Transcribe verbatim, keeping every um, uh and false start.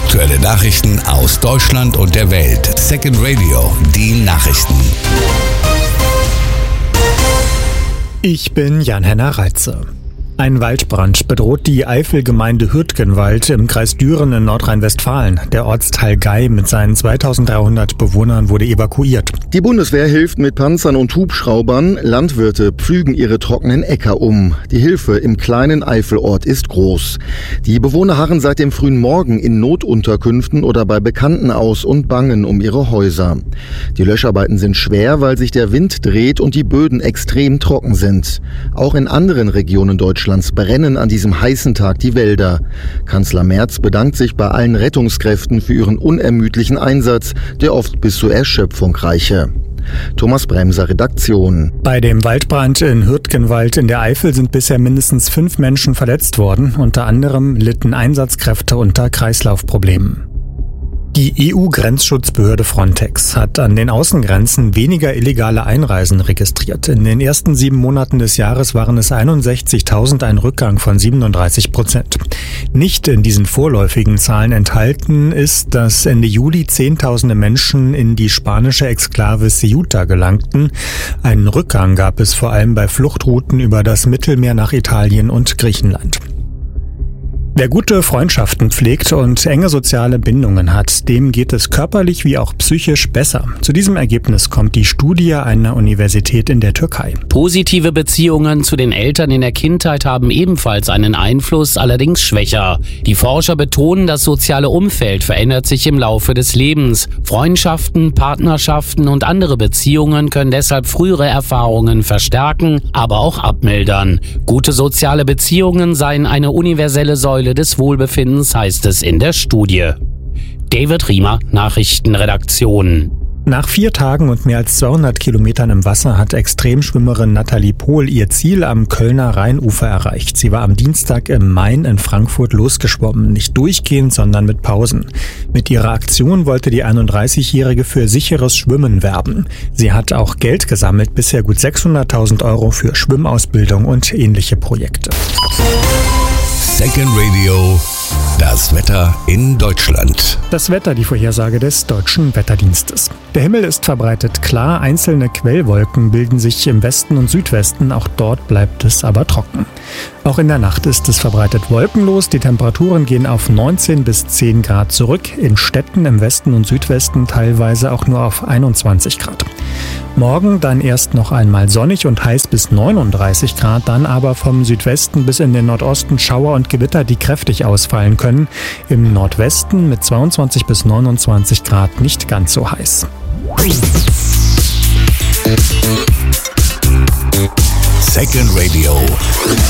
Aktuelle Nachrichten aus Deutschland und der Welt. Second Radio, die Nachrichten. Ich bin Jan-Henner Reitze. Ein Waldbrand bedroht die Eifelgemeinde Hürtgenwald im Kreis Düren in Nordrhein-Westfalen. Der Ortsteil Gei mit seinen zweitausenddreihundert Bewohnern wurde evakuiert. Die Bundeswehr hilft mit Panzern und Hubschraubern. Landwirte pflügen ihre trockenen Äcker um. Die Hilfe im kleinen Eifelort ist groß. Die Bewohner harren seit dem frühen Morgen in Notunterkünften oder bei Bekannten aus und bangen um ihre Häuser. Die Löscharbeiten sind schwer, weil sich der Wind dreht und die Böden extrem trocken sind. Auch in anderen Regionen Deutschlands brennen an diesem heißen Tag die Wälder. Kanzler Merz bedankt sich bei allen Rettungskräften für ihren unermüdlichen Einsatz, der oft bis zur Erschöpfung reiche. Thomas Bremser, Redaktion. Bei dem Waldbrand in Hürtgenwald in der Eifel sind bisher mindestens fünf Menschen verletzt worden. Unter anderem litten Einsatzkräfte unter Kreislaufproblemen. Die E U-Grenzschutzbehörde Frontex hat an den Außengrenzen weniger illegale Einreisen registriert. In den ersten sieben Monaten des Jahres waren es einundsechzigtausend, ein Rückgang von siebenunddreißig Prozent. Nicht in diesen vorläufigen Zahlen enthalten ist, dass Ende Juli Zehntausende Menschen in die spanische Exklave Ceuta gelangten. Einen Rückgang gab es vor allem bei Fluchtrouten über das Mittelmeer nach Italien und Griechenland. Wer gute Freundschaften pflegt und enge soziale Bindungen hat, dem geht es körperlich wie auch psychisch besser. Zu diesem Ergebnis kommt die Studie einer Universität in der Türkei. Positive Beziehungen zu den Eltern in der Kindheit haben ebenfalls einen Einfluss, allerdings schwächer. Die Forscher betonen, das soziale Umfeld verändert sich im Laufe des Lebens. Freundschaften, Partnerschaften und andere Beziehungen können deshalb frühere Erfahrungen verstärken, aber auch abmildern. Gute soziale Beziehungen seien eine universelle Säule des Wohlbefindens, heißt es in der Studie. David Riemer, Nachrichtenredaktion. Nach vier Tagen und mehr als zweihundert Kilometern im Wasser hat Extremschwimmerin Nathalie Pohl ihr Ziel am Kölner Rheinufer erreicht. Sie war am Dienstag im Main in Frankfurt losgeschwommen. Nicht durchgehend, sondern mit Pausen. Mit ihrer Aktion wollte die einunddreißigjährige für sicheres Schwimmen werben. Sie hat auch Geld gesammelt, bisher gut sechshunderttausend Euro für Schwimmausbildung und ähnliche Projekte. Second Radio, das Wetter in Deutschland. Das Wetter, die Vorhersage des Deutschen Wetterdienstes. Der Himmel ist verbreitet klar, einzelne Quellwolken bilden sich im Westen und Südwesten, auch dort bleibt es aber trocken. Auch in der Nacht ist es verbreitet wolkenlos, die Temperaturen gehen auf neunzehn bis zehn Grad zurück, in Städten im Westen und Südwesten teilweise auch nur auf einundzwanzig Grad. Morgen dann erst noch einmal sonnig und heiß bis neununddreißig Grad, dann aber vom Südwesten bis in den Nordosten Schauer und Gewitter, die kräftig ausfallen können. Im Nordwesten mit zweiundzwanzig bis neunundzwanzig Grad nicht ganz so heiß. Second Radio.